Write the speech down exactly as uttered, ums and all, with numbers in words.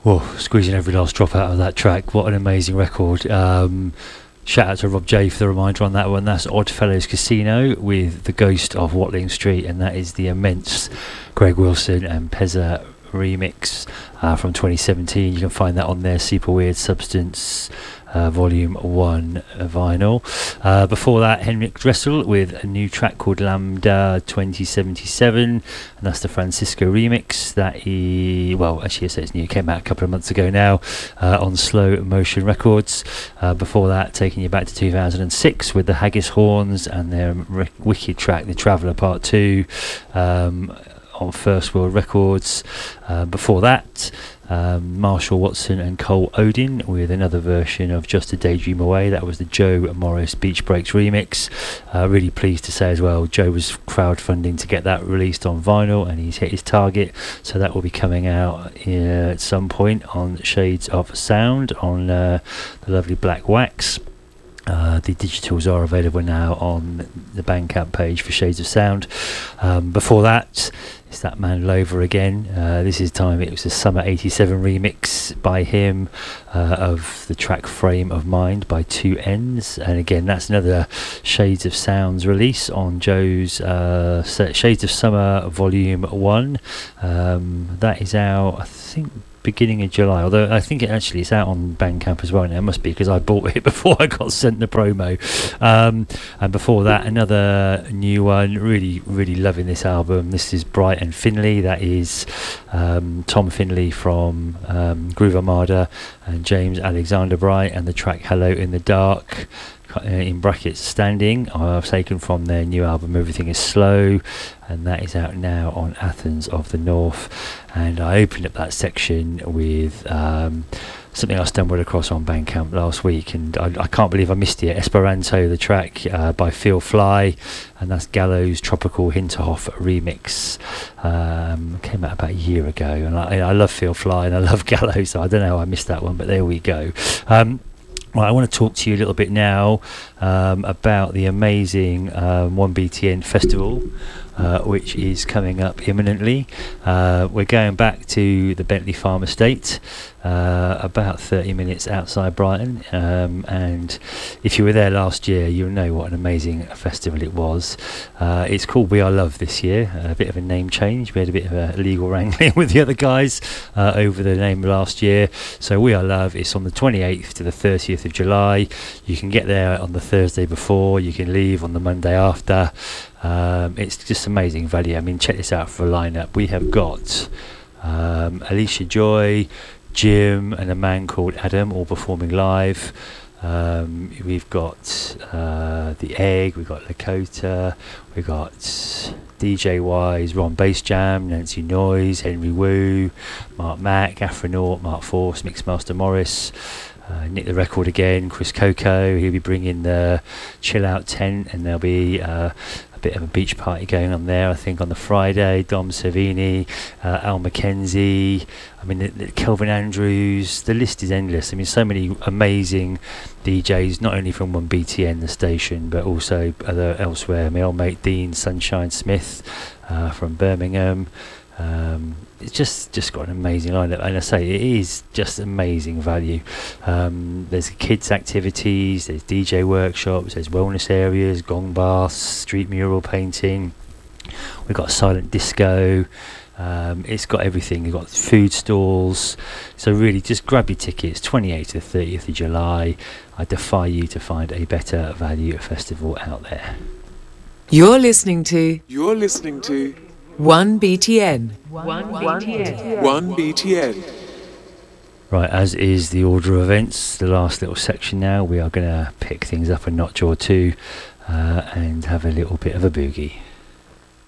Whoa, squeezing every last drop out of that track. What an amazing record. Um, shout out to Rob J for the reminder on that one. That's Oddfellows Casino with The Ghost of Watling Street, and that is the immense Greg Wilson and Pezza remix uh, from twenty seventeen. You can find that on their Super Weird Substance Uh, volume one vinyl. Uh, before that, Henrik Dressel with a new track called Lambda twenty seventy-seven, and that's the Francisco remix. That he, well, actually, I say it's new. It came out a couple of months ago now uh, on Slow Motion Records. Uh, before that, taking you back to two thousand six with the Haggis Horns and their r- wicked track, The Traveller Part Two, um, on First World Records. Uh, before that, Um, Marshall Watson and Cole Odin with another version of Just a Daydream Away. That was the Joe Morris Beach Breaks remix. Uh, really pleased to say as well, Joe was crowdfunding to get that released on vinyl, and he's hit his target, so that will be coming out uh, at some point on Shades of Sound on uh, the lovely Black Wax. Uh, the digitals are available now on the Bandcamp page for Shades of Sound. Um, before that, it's that man Lover again. Uh, this is time it was a Summer eighty-seven remix by him uh, of the track Frame of Mind by Two Ends. And again, that's another Shades of Sounds release on Joe's uh, Shades of Summer Volume one. Um, that is out, I think, beginning of July, although I think it actually is out on Bandcamp as well now. It must be, because I bought it before I got sent the promo. Um, and before that, another new one. Really, really loving this album. This is Bright and Finley. That is um, Tom Finley from um, Groove Armada and James Alexander Bright, and the track Hello in the Dark, in brackets Standing, I've taken from their new album Everything Is Slow, and that is out now on Athens of the North. And I opened up that section with um, something I stumbled across on Bandcamp last week, and I, I can't believe I missed it. Esperanto, the track uh, by Feel Fly, and that's Gallows Tropical Hinterhoff remix. Um, came out about a year ago, and I, I love Feel Fly and I love Gallows, so I don't know how I missed that one, but there we go. Um, Well, I want to talk to you a little bit now um, about the amazing um, one B T N festival, uh, which is coming up imminently. Uh, we're going back to the Bentley Farm Estate, uh, about thirty minutes outside Brighton. Um, and if you were there last year, you'll know what an amazing festival it was. Uh, it's called We Are Love this year, a bit of a name change. We had a bit of a legal wrangling with the other guys uh, over the name last year. So We Are Love, it's on the twenty-eighth to the thirtieth of July. You can get there on the Thursday before, you can leave on the Monday after. Um, it's just amazing value. I mean, check this out for a lineup. We have got um, Alicia Joy, Jim, and a man called Adam, all performing live. Um, we've got uh, The Egg, we've got Lakota, we've got D J Wise, Ron Bass Jam, Nancy Noise, Henry Wu, Mark Mack, Afronaut, Mark Force, Mixmaster Morris, uh, Nick the Record again, Chris Coco. He'll be bringing the Chill Out tent, and there'll be uh, a bit of a beach party going on there, I think, on the Friday. Dom Savini, uh, Al McKenzie, I mean, the, the Kelvin Andrews, the list is endless. I mean, so many amazing D Js, not only from one B T N, the station, but also other elsewhere. My old mate Dean Sunshine Smith uh, from Birmingham. Um, it's just just got an amazing lineup, and I say it is just amazing value. Um, there's kids activities, there's D J workshops, there's wellness areas, gong baths, street mural painting. We've got silent disco. Um, it's got everything. You've got food stalls. So really, just grab your tickets. twenty-eighth to thirtieth of July. I defy you to find a better value festival out there. You're listening to. You're listening to. one B T N. one B T N. one B T N. Right, as is the order of events, the last little section now, we are going to pick things up a notch or two uh, and have a little bit of a boogie.